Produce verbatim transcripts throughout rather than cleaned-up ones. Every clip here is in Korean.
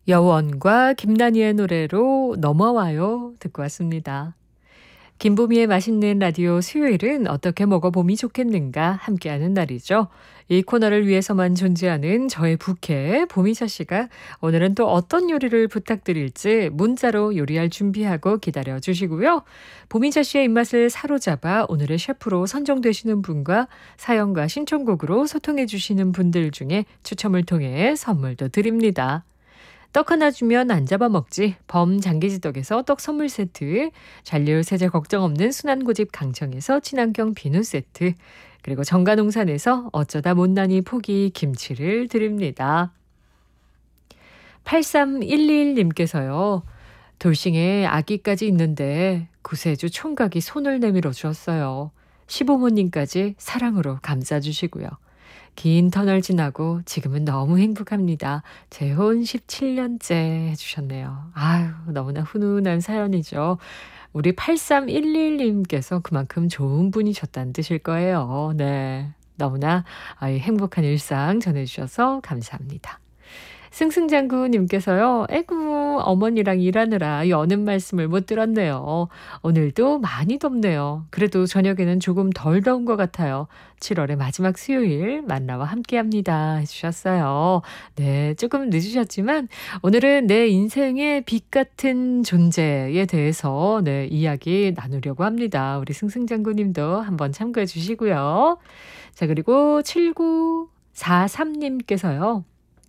여원과 김난희의 노래로 넘어와요 듣고 왔습니다. 김보미의 맛있는 라디오 수요일은 어떻게 먹어봄이 좋겠는가 함께하는 날이죠. 이 코너를 위해서만 존재하는 저의 부캐 보미자 씨가 오늘은 또 어떤 요리를 부탁드릴지 문자로 요리할 준비하고 기다려주시고요. 보미자 씨의 입맛을 사로잡아 오늘의 셰프로 선정되시는 분과 사연과 신청곡으로 소통해 주시는 분들 중에 추첨을 통해 선물도 드립니다. 떡 하나 주면 안 잡아먹지 범장기지떡에서 떡 선물 세트, 잔류 세제 걱정 없는 순환고집 강청에서 친환경 비누 세트, 그리고 정가농산에서 어쩌다 못난이 포기 김치를 드립니다. 팔삼일일 님께서요. 돌싱에 아기까지 있는데 구세주 총각이 손을 내밀어 주었어요. 시부모님까지 사랑으로 감싸주시고요. 긴 터널 지나고 지금은 너무 행복합니다. 재혼 십칠 년째 해주셨네요. 아유, 너무나 훈훈한 사연이죠. 우리 팔삼일일 님께서 그만큼 좋은 분이셨다는 뜻일 거예요. 네, 너무나 행복한 일상 전해주셔서 감사합니다. 승승장구님께서요. 에구, 어머니랑 일하느라 여는 말씀을 못 들었네요. 오늘도 많이 덥네요. 그래도 저녁에는 조금 덜 더운 것 같아요. 칠월의 마지막 수요일 만나와 함께합니다 해주셨어요. 네, 조금 늦으셨지만 오늘은 내 인생의 빛 같은 존재에 대해서 네, 이야기 나누려고 합니다. 우리 승승장구님도 한번 참고해 주시고요. 자, 그리고 칠구사삼 님께서요.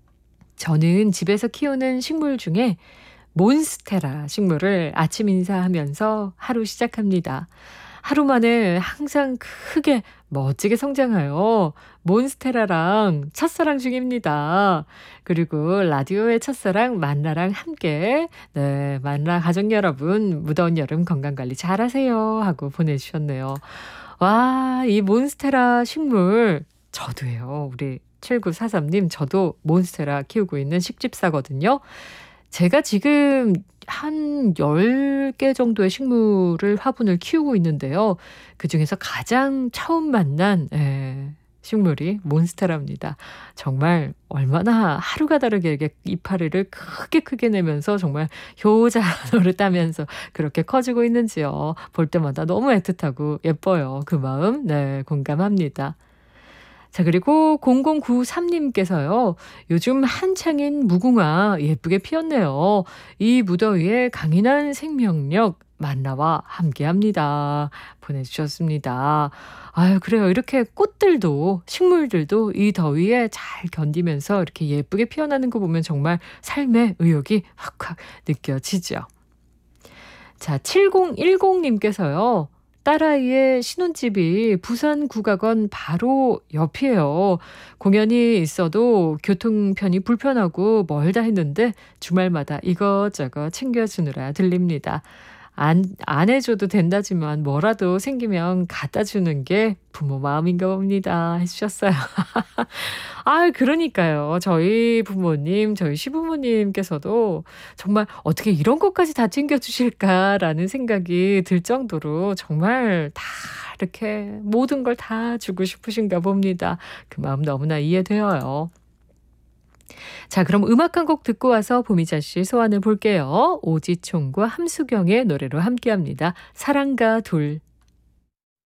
저는 집에서 키우는 식물 중에 몬스테라 식물을 아침 인사하면서 하루 시작합니다. 하루 만에 항상 크게 멋지게 성장하여 몬스테라랑 첫사랑 중입니다. 그리고 라디오의 첫사랑 만나랑 함께 네, 만나 가족 여러분 무더운 여름 건강관리 잘하세요 하고 보내주셨네요. 와, 이 몬스테라 식물 저도예요. 우리 칠구사삼 님, 저도 몬스테라 키우고 있는 식집사거든요. 제가 지금 한 열 개 정도의 식물을 화분을 키우고 있는데요. 그중에서 가장 처음 만난 예, 식물이 몬스테라입니다. 정말 얼마나 하루가 다르게 이렇게 이파리를 크게 크게 내면서 정말 효자 노릇하면서 그렇게 커지고 있는지요. 볼 때마다 너무 애틋하고 예뻐요. 그 마음 네, 공감합니다. 자, 그리고 공공구삼 님께서요. 요즘 한창인 무궁화 예쁘게 피었네요. 이 무더위에 강인한 생명력 만나와 함께합니다. 보내주셨습니다. 아유, 그래요. 이렇게 꽃들도 식물들도 이 더위에 잘 견디면서 이렇게 예쁘게 피어나는 거 보면 정말 삶의 의욕이 확확 느껴지죠. 자, 칠공일공 님께서요. 딸아이의 신혼집이 부산 국악원 바로 옆이에요. 공연이 있어도 교통편이 불편하고 멀다 했는데 주말마다 이것저것 챙겨주느라 들립니다. 안, 안 해줘도 된다지만 뭐라도 생기면 갖다 주는 게 부모 마음인가 봅니다 해주셨어요. 아, 그러니까요. 저희 부모님, 저희 시부모님께서도 정말 어떻게 이런 것까지 다 챙겨주실까라는 생각이 들 정도로 정말 다 이렇게 모든 걸 다 주고 싶으신가 봅니다. 그 마음 너무나 이해돼요. 자, 그럼 음악 한 곡 듣고 와서 보미자 씨 소환을 볼게요. 오지총과 함수경의 노래로 함께합니다. 사랑가 둘.